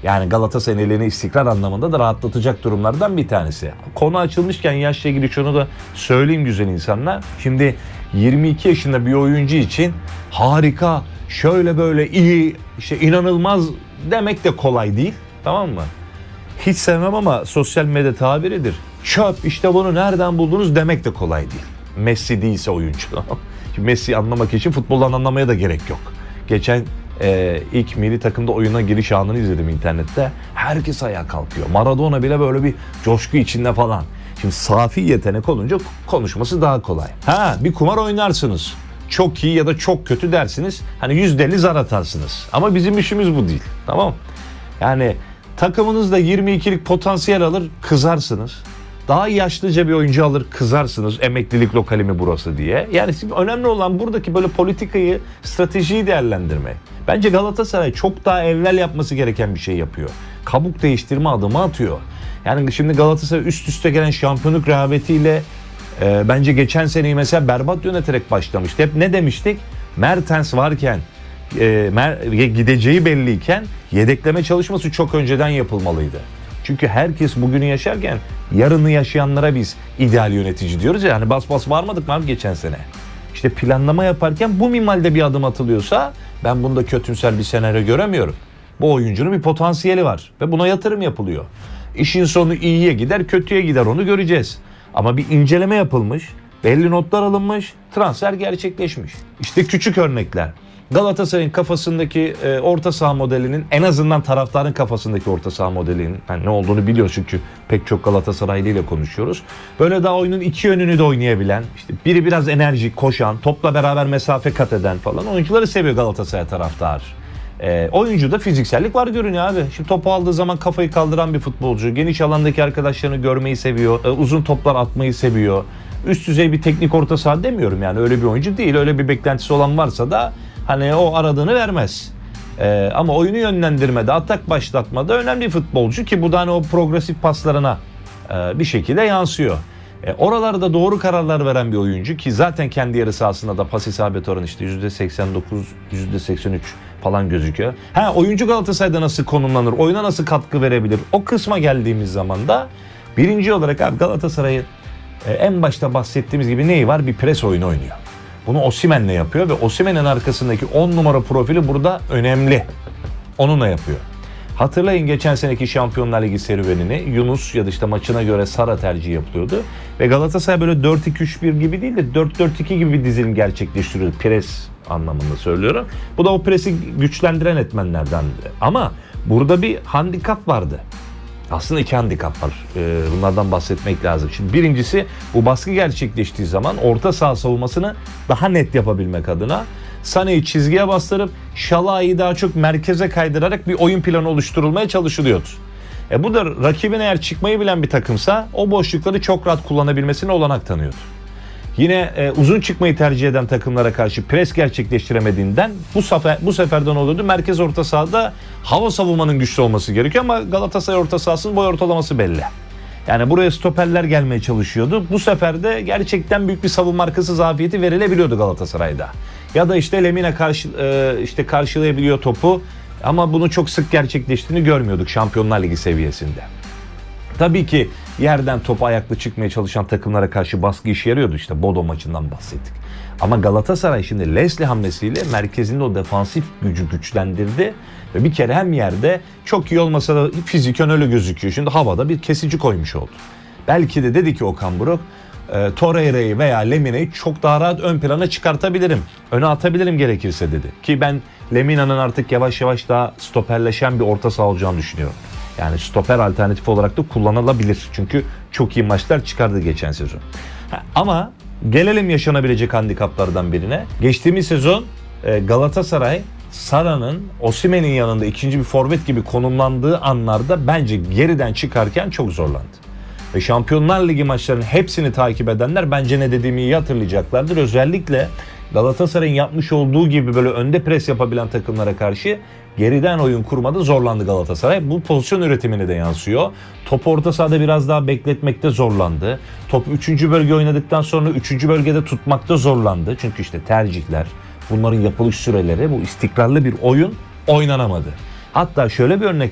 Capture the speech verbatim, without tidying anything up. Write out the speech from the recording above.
Yani Galatasaray'ın elini istikrar anlamında da rahatlatacak durumlardan bir tanesi. Konu açılmışken yaşla ilgili şunu da söyleyeyim güzel insanlar. Şimdi yirmi iki yaşında bir oyuncu için harika, şöyle böyle iyi, işte inanılmaz demek de kolay değil. Tamam mı? Hiç sevmem ama sosyal medya tabiridir. Çöp, işte bunu nereden buldunuz demek de kolay değil. Messi değilse oyuncu. Şimdi Messi'yi anlamak için futboldan anlamaya da gerek yok. Geçen e, ilk milli takımda oyuna giriş anını izledim internette. Herkes ayağa kalkıyor. Maradona bile böyle bir coşku içinde falan. Şimdi safi yetenek olunca konuşması daha kolay. Ha, bir kumar oynarsınız. Çok iyi ya da çok kötü dersiniz. Hani yüzde elli zar atarsınız. Ama bizim işimiz bu değil. Tamam. Yani takımınız da yirmi ikilik potansiyel alır, kızarsınız. Daha yaşlıca bir oyuncu alır, kızarsınız. Emeklilik lokali mi burası diye. Yani önemli olan buradaki böyle politikayı, stratejiyi değerlendirmek. Bence Galatasaray çok daha evvel yapması gereken bir şey yapıyor. Kabuk değiştirme adımı atıyor. Yani şimdi Galatasaray üst üste gelen şampiyonluk rehavetiyle e, bence geçen seneyi mesela berbat yöneterek başlamıştı. Hep ne demiştik? Mertens varken, e, mer- gideceği belliyken yedekleme çalışması çok önceden yapılmalıydı. Çünkü herkes bugünü yaşarken yarını yaşayanlara biz ideal yönetici diyoruz ya. Yani bas bas varmadık mı abi geçen sene? İşte planlama yaparken bu minvalde bir adım atılıyorsa ben bunda kötümser bir senaryo göremiyorum. Bu oyuncunun bir potansiyeli var ve buna yatırım yapılıyor. İşin sonu iyiye gider, kötüye gider, onu göreceğiz. Ama bir inceleme yapılmış, belli notlar alınmış, transfer gerçekleşmiş. İşte küçük örnekler. Galatasaray'ın kafasındaki e, orta saha modelinin, en azından taraftarın kafasındaki orta saha modelinin yani ne olduğunu biliyoruz çünkü pek çok Galatasaraylı ile konuşuyoruz. Böyle daha oyunun iki yönünü de oynayabilen, işte biri biraz enerjik, koşan, topla beraber mesafe kat eden falan oyuncuları seviyor Galatasaray taraftar. E, oyuncuda fiziksellik var görünüyor abi. Şimdi topu aldığı zaman kafayı kaldıran bir futbolcu, geniş alandaki arkadaşlarını görmeyi seviyor, e, uzun toplar atmayı seviyor. Üst düzey bir teknik orta saha demiyorum yani, öyle bir oyuncu değil. Öyle bir beklentisi olan varsa da hani o aradığını vermez. Ee, ama oyunu yönlendirmede, atak başlatmada önemli bir futbolcu ki bu da hani o progresif paslarına e, bir şekilde yansıyor. E, oralarda doğru kararlar veren bir oyuncu ki zaten kendi yarı sahasında da pas isabet oranı işte yüzde seksen dokuz, yüzde seksen üç falan gözüküyor. Ha, oyuncu Galatasaray'da nasıl konumlanır, oyuna nasıl katkı verebilir? O kısma geldiğimiz zaman da birinci olarak abi Galatasaray'ın e, en başta bahsettiğimiz gibi neyi var? Bir pres oyunu oynuyor. Bunu Osimhen'le yapıyor ve Osimhen'in arkasındaki on numara profili burada önemli. Onunla yapıyor. Hatırlayın geçen seneki Şampiyonlar Ligi serüvenini, Yunus ya da işte maçına göre Sara tercihi yapılıyordu. Ve Galatasaray böyle dört iki üç bir gibi değil de dört dört iki gibi bir dizilim gerçekleştiriyordu. Pres anlamında söylüyorum. Bu da o presi güçlendiren etmenlerdendi. Ama burada bir handikap vardı. Aslında iki handikap var. Ee, bunlardan bahsetmek lazım. Şimdi birincisi, bu baskı gerçekleştiği zaman orta saha savunmasını daha net yapabilmek adına Sané'yi çizgiye bastırıp Şalai'yi daha çok merkeze kaydırarak bir oyun planı oluşturulmaya çalışılıyordu. E bu da rakibin eğer çıkmayı bilen bir takımsa o boşlukları çok rahat kullanabilmesine olanak tanıyordu. Yine e, uzun çıkmayı tercih eden takımlara karşı pres gerçekleştiremediğinden bu sefer bu seferden oluyordu. Merkez orta sahada hava savunmanın güçlü olması gerekiyor ama Galatasaray orta sahasının boy ortalaması belli. Yani buraya stoperler gelmeye çalışıyordu. Bu sefer de gerçekten büyük bir savunma arkası zafiyeti verilebiliyordu Galatasaray'da. Ya da işte Lemina karşı e, işte karşılayabiliyor topu ama bunu çok sık gerçekleştiğini görmüyorduk Şampiyonlar Ligi seviyesinde. Tabii ki yerden topa ayaklı çıkmaya çalışan takımlara karşı baskı işe yarıyordu. İşte Bodo maçından bahsettik. Ama Galatasaray şimdi Leslie hamlesiyle merkezinde o defansif gücü güçlendirdi. Ve bir kere hem yerde çok iyi olmasa da fiziken öyle gözüküyor. Şimdi havada bir kesici koymuş oldu. Belki de dedi ki Okan Buruk, e, Torreira'yı veya Lemina'yı çok daha rahat ön plana çıkartabilirim. Öne atabilirim gerekirse dedi. Ki ben Lemina'nın artık yavaş yavaş daha stoperleşen bir orta saha olacağını düşünüyorum. Yani stoper alternatifi olarak da kullanılabilir. Çünkü çok iyi maçlar çıkardı geçen sezon. Ha, ama gelelim yaşanabilecek handikaplardan birine. Geçtiğimiz sezon Galatasaray Sara'nın Osimhen'in yanında ikinci bir forvet gibi konumlandığı anlarda bence geriden çıkarken çok zorlandı. Ve Şampiyonlar Ligi maçlarının hepsini takip edenler bence ne dediğimi iyi hatırlayacaklardır. Özellikle Galatasaray'ın yapmış olduğu gibi böyle önde pres yapabilen takımlara karşı geriden oyun kurmada zorlandı Galatasaray. Bu pozisyon üretimine de yansıyor. Topu orta sahada biraz daha bekletmekte zorlandı. Topu üçüncü bölge oynadıktan sonra üçüncü bölgede tutmakta zorlandı. Çünkü işte tercihler, bunların yapılış süreleri, bu istikrarlı bir oyun oynanamadı. Hatta şöyle bir örnek